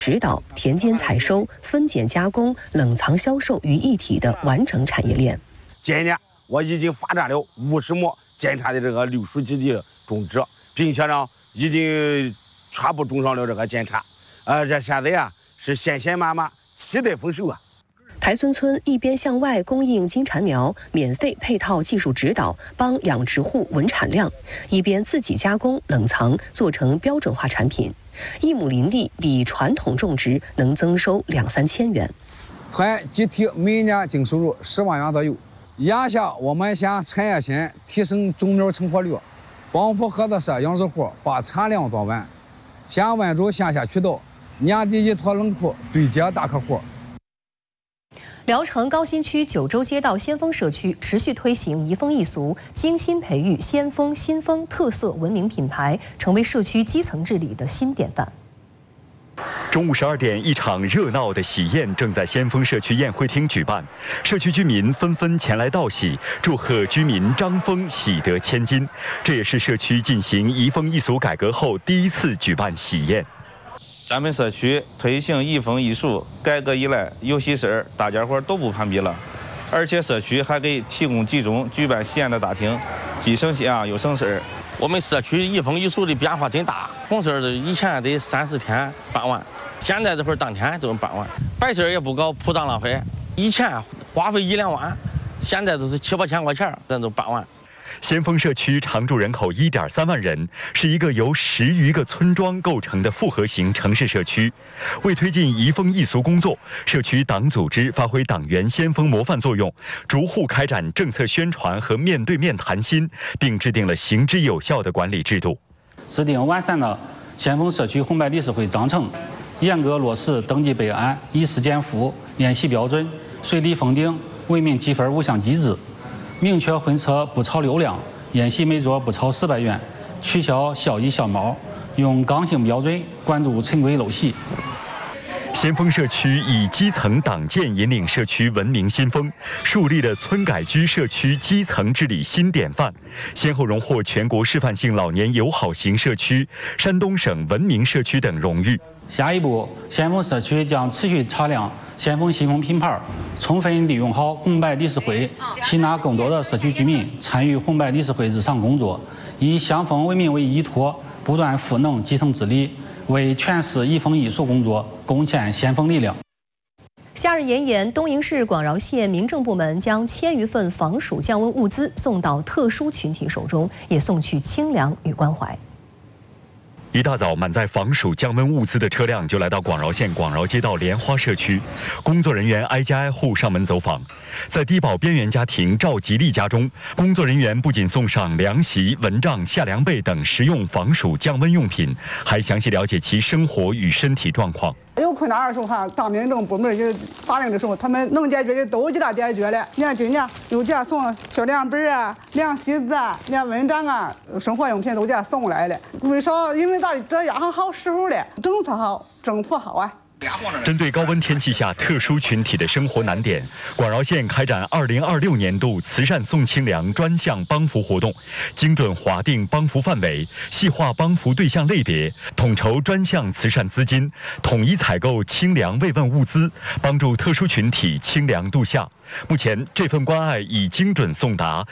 指导、田间采收、分拣加工、冷藏销售于一体的完整产业链。 今年我已经发展了50亩检查的这个柳树基地种植，并且呢已经全部种上了这个检查。这现在是鲜鲜满满，期待丰收啊！ 台村村一边向外供应金蝉苗，免费配套技术指导，帮养殖户稳产量，一边自己加工冷藏，做成标准化产品。1亩林地比传统种植能增收2-3千元。 村集体每年净收入10万元左右。眼下我们县产业新提升种苗成活率，帮扶合作社养殖户把产量做完，先稳住线下渠道，年底依托冷库对接大客户。 聊城高新区九州街道先锋社区持续推行移风易俗，精心培育先锋新风特色文明品牌，成为社区基层治理的新典范。 中午12点，一场热闹的喜宴正在先锋社区宴会厅举办，社区居民纷纷前来道喜，祝贺居民张峰喜得千金。这也是社区进行移风易俗改革后第一次举办喜宴。 咱们社区推行移风易俗改革以来，有喜事儿大家伙都不攀比了，而且社区还给提供集中举办喜宴的大厅，既省心又省事儿。 我们社区移风易俗的变化真大，红事儿以前得30天办完，现在这会儿当天都能办完。白事儿也不搞铺张浪费，以前花费1-2万，现在都是7-8千块钱，咱都办完。 先锋社区常住人口1.3万人，是一个由10余个村庄构成的复合型城市社区。为推进移风易俗工作，社区党组织发挥党员先锋模范作用，逐户开展政策宣传和面对面谈心，并制定了行之有效的管理制度。 制定完善了先锋社区红白理事会章程，严格落实登记备案、以实减负、联系标准、随礼封顶、为民积分5项机制。明确婚车不超6辆，宴席每桌不超400元，取消校医校帽，用刚性标准管住陈规陋习。 先锋社区以基层党建引领社区文明新风，树立了村改居社区基层治理新典范，先后荣获全国示范性老年友好型社区、山东省文明社区等荣誉。 下一步，先锋社区将持续擦亮先锋新风品牌，充分利用好红白理事会，吸纳更多的社区居民参与红白理事会日常工作，以乡风文明为依托，不断赋能基层治理，为全市移风易俗工作贡献先锋力量。 夏日炎炎，东营市广饶县民政部门将1000余份防暑降温物资送到特殊群体手中，也送去清凉与关怀。 一大早，满载防暑降温物资的车辆就来到广饶县广饶街道莲花社区，工作人员挨家挨户上门走访。在低保边缘家庭赵吉利家中，工作人员不仅送上凉席、蚊帐、夏凉被等实用防暑降温用品，还详细了解其生活与身体状况。 有困难的时候当民政部门就发令的时候，他们能解决的都给他解决了。你看今年又给他送小凉被啊、凉席子啊、连蚊帐啊、生活用品都给他送来了。为啥？因为咱这压上好时候了，政策好，政府好啊。 针对高温天气下特殊群体的生活难点，广饶县开展2026年度慈善送清凉专项帮扶活动，精准划定帮扶范围，细化帮扶对象类别，统筹专项慈善资金，统一采购清凉慰问物资，帮助特殊群体清凉度夏。目前，这份关爱已精准送达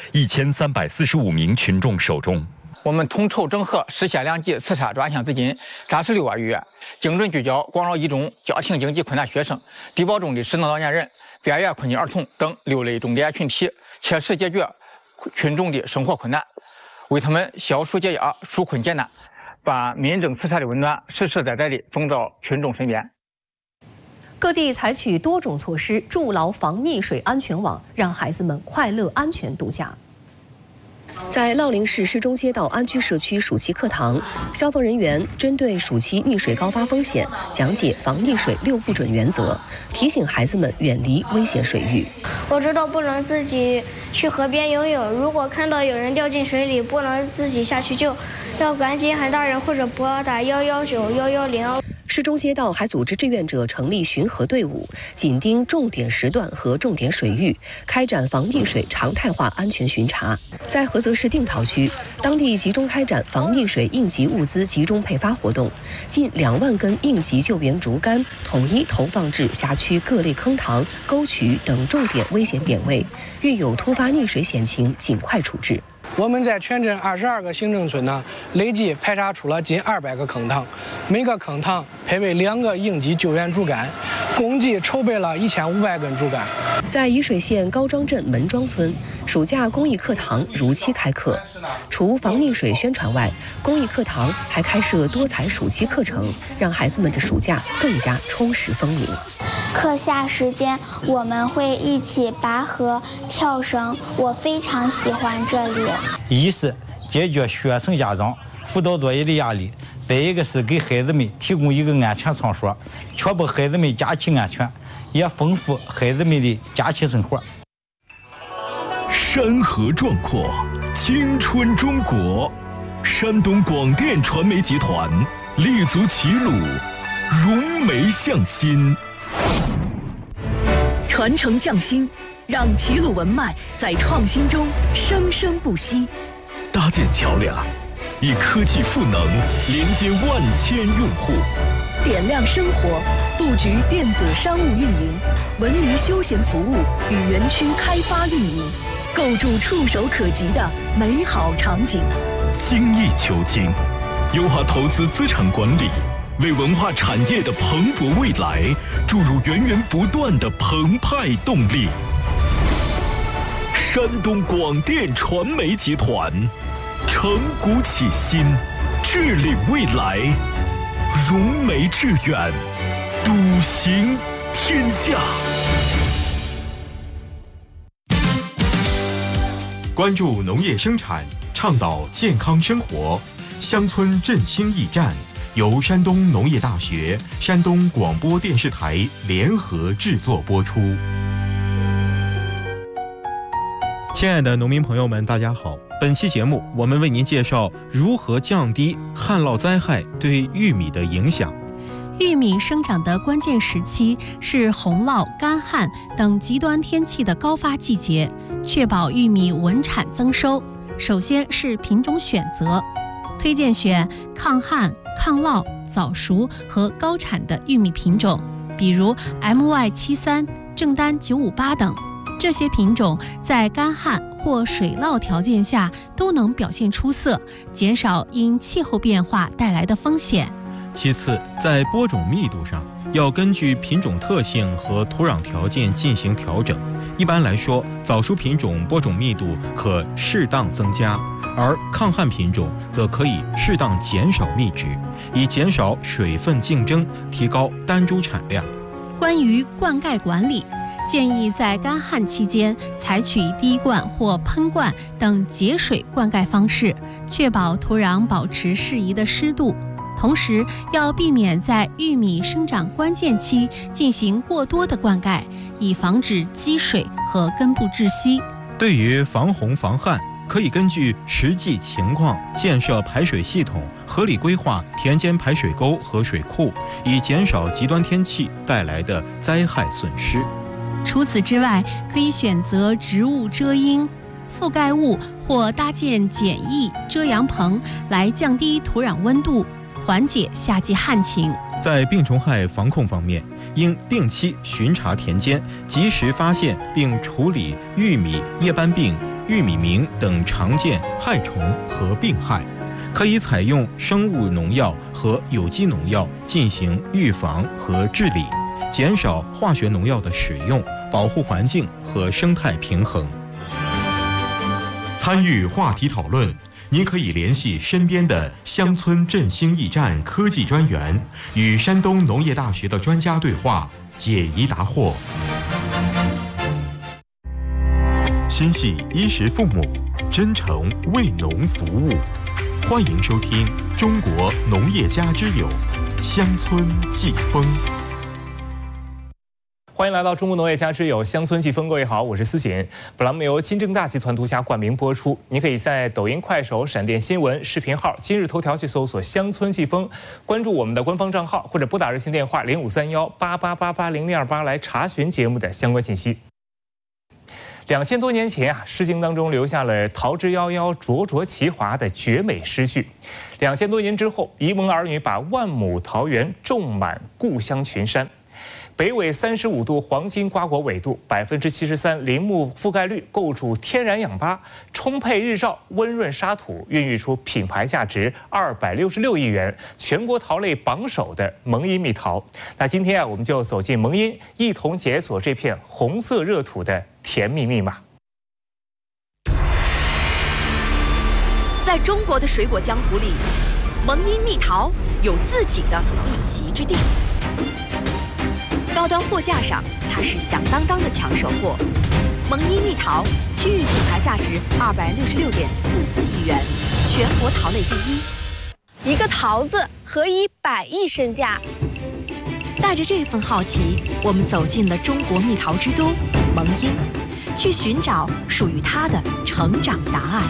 1345名群众手中。 我们统筹整合市县2级慈善专项资金36万余元，精准聚焦广饶一中家庭经济困难学生、低保中的失能老年人、边缘困境儿童等6类重点群体，切实解决群众的生活困难，为他们消暑解压、纾困解难，把民政慈善的温暖实实在在地送到群众身边。 各地采取多种措施，筑牢防溺水安全网，让孩子们快乐安全度假。 在乐陵市市中街道安居社区暑期课堂，消防人员针对暑期溺水高发风险，讲解防溺水6不准原则，提醒孩子们远离危险水域。 我知道不能自己去河边游泳，如果看到有人掉进水里，不能自己下去救，要赶紧喊大人或者拨打119、110。 市中街道还组织志愿者成立巡河队伍，紧盯重点时段和重点水域，开展防溺水常态化安全巡查。在菏泽市定陶区，当地集中开展防溺水应急物资集中配发活动，近2万根应急救援竹竿统一投放至辖区各类坑塘、沟渠等重点危险点位，遇有突发溺水险情尽快处置。 我们在全镇22个行政村呢，累计排查出了近200个坑塘，每个坑塘配备2个应急救援竹竿，共计筹备了1500根竹竿。 在沂水县高庄镇门庄村，暑假公益课堂如期开课。除防溺水宣传外，公益课堂还开设多彩暑期课程，让孩子们的暑假更加充实丰盈。 课下时间，我们会一起拔河、跳绳，我非常喜欢这里。 一是解决学生家长辅导作业的压力，再一个是给孩子们提供一个安全场所，确保孩子们假期安全，也丰富孩子们的假期生活。 山河壮阔，青春中国，山东广电传媒集团立足齐鲁，融媒向心， 传承匠心，让齐鲁文脉在创新中生生不息。 搭建桥梁，以科技赋能连接万千用户， 点亮生活，布局电子商务运营、文娱休闲服务与园区开发运营，构筑触手可及的美好场景。 精益求精，优化投资资产管理，为文化产业的蓬勃未来注入源源不断的澎湃动力。山东广电传媒集团，承古启新，治理未来，融媒致远，笃行天下。 关注农业生产，倡导健康生活，乡村振兴驿站由山东农业大学、山东广播电视台联合制作播出。 亲爱的农民朋友们，大家好！本期节目，我们为您介绍如何降低旱涝灾害对玉米的影响。 玉米生长的关键时期是洪涝、干旱等极端天气的高发季节，确保玉米稳产增收。首先是品种选择，推荐选抗旱、抗涝、早熟和高产的玉米品种，比如 MY73、正丹958等。这些品种在干旱或水涝条件下都能表现出色，减少因气候变化带来的风险。 其次，在播种密度上，要根据品种特性和土壤条件进行调整。一般来说，早熟品种播种密度可适当增加，而抗旱品种则可以适当减少密值，以减少水分竞争，提高单株产量。 关于灌溉管理，建议在干旱期间采取滴灌或喷灌等节水灌溉方式，确保土壤保持适宜的湿度。同时，要避免在玉米生长关键期进行过多的灌溉，以防止积水和根部窒息。 对于防洪防旱，可以根据实际情况建设排水系统，合理规划田间排水沟和水库，以减少极端天气带来的灾害损失。 除此之外，可以选择植物遮阴、覆盖物或搭建简易遮阳棚来降低土壤温度，缓解夏季旱情。 在病虫害防控方面，应定期巡查田间，及时发现并处理玉米叶斑病、玉米鸣等常见害虫和病害，可以采用生物农药和有机农药进行预防和治理，减少化学农药的使用，保护环境和生态平衡。 参与话题讨论，您可以联系身边的乡村振兴驿站科技专员，与山东农业大学的专家对话，解疑答惑。心系衣食父母，真诚为农服务。欢迎收听《中国农业家之友》乡村季风。 欢迎来到中国农业家之友乡村季风，各位好，我是思锦。本栏目由金正大集团独家冠名播出。你可以在抖音、快手、闪电新闻视频号、今日头条去搜索“乡村季风”，关注我们的官方账号，或者拨打热线电话053188880028来查询节目的相关信息。2000多年前啊，《诗经》当中留下了“桃之夭夭，灼灼其华”的绝美诗句。2000多年之后，遗蒙儿女把万亩桃园种满故乡群山。北纬35度黄金瓜果纬度，73%林木覆盖率，构筑天然氧吧，充沛日照，温润沙土，孕育出品牌价值266亿元、全国桃类榜首的蒙阴蜜桃。那今天啊，我们就走进蒙阴，一同解锁这片红色热土的甜蜜密码。 在中国的水果江湖里，蒙阴蜜桃有自己的一席之地。高端货架上，它是响当当的抢手货。蒙阴蜜桃区域品牌价值266.44亿元，全国桃类第一。 一个桃子何以100亿身价？ 带着这份好奇，我们走进了中国蜜桃之都蒙阴，去寻找属于它的成长答案。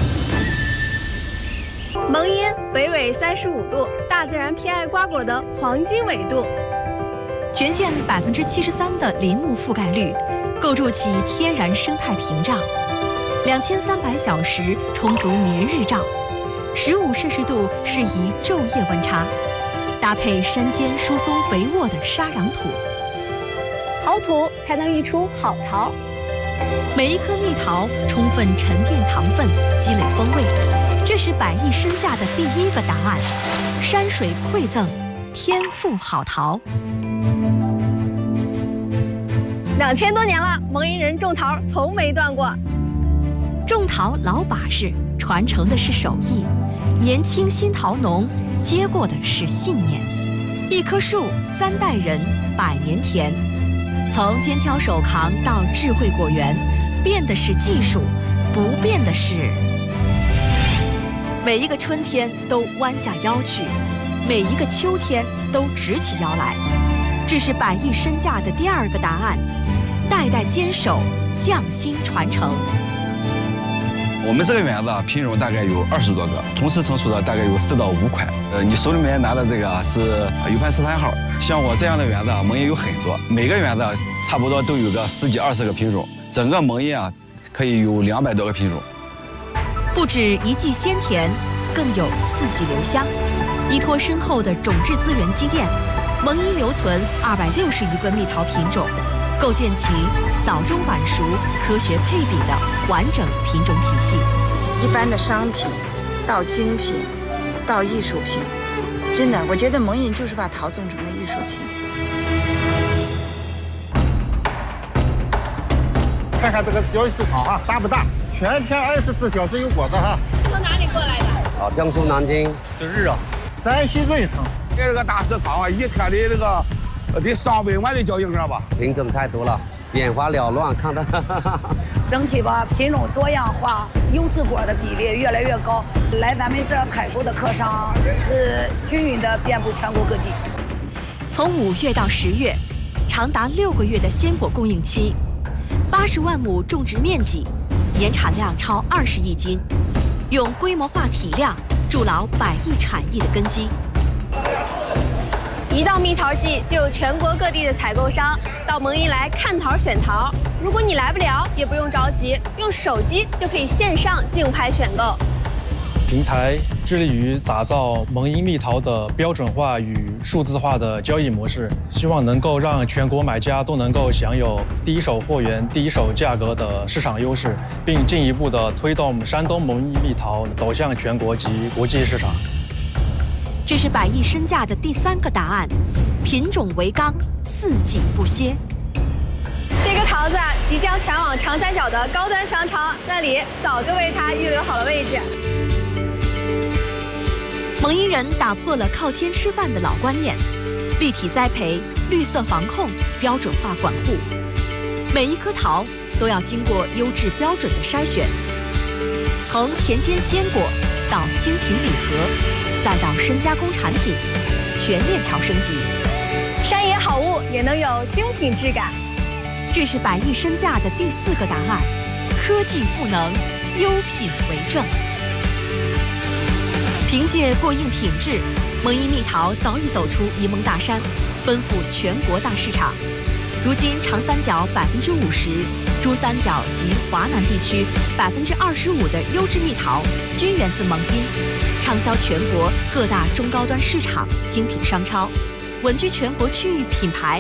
蒙阴北纬35度，大自然偏爱瓜果的黄金纬度。 全县73%的林木覆盖率，构筑起天然生态屏障，2300小时充足年日照，15摄氏度适宜昼夜温差，搭配山间疏松肥沃的沙壤土， 好土才能育出好桃。 每一颗蜜桃充分沉淀糖分，积累风味，这是100亿身价的第一个答案。山水馈赠，天赋好桃。 2000多年了，蒙阴人种桃从没断过。 种桃老把式，传承的是手艺；年轻新桃农接过的是信念。一棵树3代人，100年田。从肩挑手扛到智慧果园，变的是技术，不变的是每一个春天都弯下腰去，每一个秋天都直起腰来。这是100亿身价的第二个答案，代代坚守，匠心传承。 我们这个园子品种大概有20多个，同时成熟的大概有4到5块。你手里面拿的这个是U盘13号。像我这样的园子，蒙阴有很多，每个园子差不多都有个10几20个品种，整个蒙阴啊可以有200多个品种。 不止一季鲜甜，更有4季留香。依托深厚的种质资源积淀，蒙阴留存260余个蜜桃品种，构建起早中晚熟、科学配比的完整品种体系。 一般的商品到精品到艺术品，真的，我觉得蒙阴就是把桃种成了艺术品。 看看这个交易市场啊，大不大？全天24小时有果子哈。 从哪里过来的？ 江苏南京。 就是啊。 山西芮城。 这个大市场啊，一天的这个得300万的交易额吧。 品种太多了，眼花缭乱，看的。 整体吧，品种多样化，优质果的比例越来越高。来咱们这儿采购的客商是均匀的遍布全国各地。 从5月到10月，长达6个月的鲜果供应期，80万亩种植面积，年产量超20亿斤，用规模化体量筑牢100亿产业的根基。 一到蜜桃季，就有全国各地的采购商到蒙阴来看桃选桃。如果你来不了，也不用着急，用手机就可以线上竞拍选购。 平台致力于打造蒙阴蜜桃的标准化与数字化的交易模式，希望能够让全国买家都能够享有第一手货源、第一手价格的市场优势，并进一步的推动山东蒙阴蜜桃走向全国及国际市场。 这是100亿身价的第3个答案，品种为纲，4季不歇。 这个桃子即将前往长三角的高端商超，那里早就为它预留好了位置。 蒙阴人打破了靠天吃饭的老观念，立体栽培、绿色防控、标准化管护，每一颗桃都要经过优质标准的筛选，从田间鲜果到精品礼盒，再到深加工产品，全链条升级。 山野好物也能有精品质感。 这是百亿身价的第4个答案：科技赋能，优品为正。凭借过硬品质，蒙阴蜜桃早已走出沂蒙大山，奔赴全国大市场。如今，长三角50%、珠三角及华南地区25%的优质蜜桃均源自蒙阴，畅销全国各大中高端市场、精品商超，稳居全国区域品牌